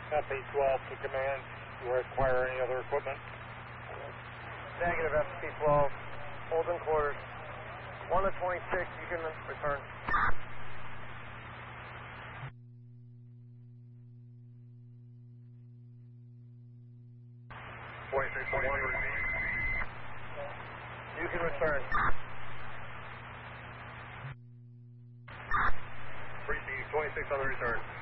FP12 to command. Do I require any other equipment? Negative, FP12. Hold in quarters. 1 to 26, you can return. You can return. Precinct 26 on the return.